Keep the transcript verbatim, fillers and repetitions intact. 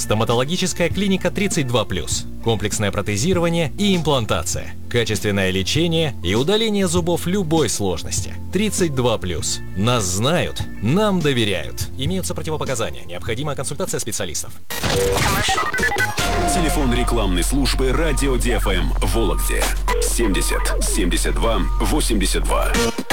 Стоматологическая клиника тридцать два плюс. Комплексное протезирование и имплантация. Качественное лечение и удаление зубов любой сложности. тридцать два плюс. Нас знают, нам доверяют. Имеются противопоказания. Необходима консультация специалистов. Телефон рекламной службы «Радио ди эф эм» в Вологде семьдесят семьдесят два восемьдесят два.